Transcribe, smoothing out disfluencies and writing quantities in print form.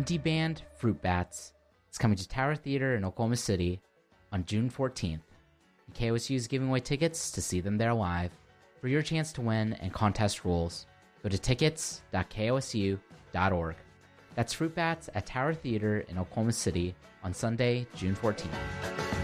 indie band Fruit Bats is coming to Tower Theater in Oklahoma City on June 14th. And KOSU is giving away tickets to see them there live. For your chance to win and contest rules, go to tickets.kosu.org. That's Fruit Bats at Tower Theater in Oklahoma City on Sunday, June 14th.